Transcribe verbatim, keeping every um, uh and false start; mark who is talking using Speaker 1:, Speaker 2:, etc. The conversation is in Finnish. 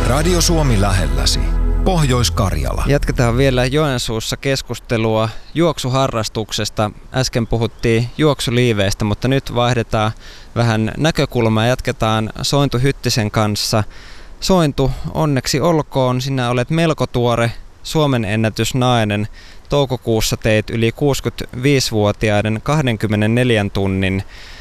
Speaker 1: Radio Suomi lähelläsi. Pohjois-Karjala.
Speaker 2: Jatketaan vielä Joensuussa keskustelua juoksuharrastuksesta. Äsken puhuttiin juoksuliiveistä, mutta nyt vaihdetaan vähän näkökulmaa ja jatketaan Sointu Hyttisen kanssa. Sointu, onneksi olkoon, sinä olet melko tuore Suomen ennätysnainen. Toukokuussa teit yli kuusikymmentäviisivuotiaiden kaksikymmentäneljän tunnin